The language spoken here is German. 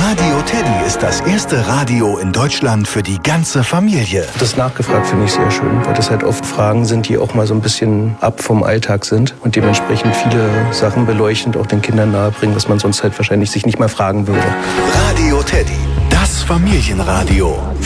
Radio Teddy ist das erste Radio in Deutschland für die ganze Familie. Das nachgefragt finde ich sehr schön, weil das halt oft Fragen sind, die auch mal so ein bisschen ab vom Alltag sind und dementsprechend viele Sachen beleuchtend auch den Kindern nahebringen, was man sonst halt wahrscheinlich sich nicht mal fragen würde. Radio Teddy, das Familienradio.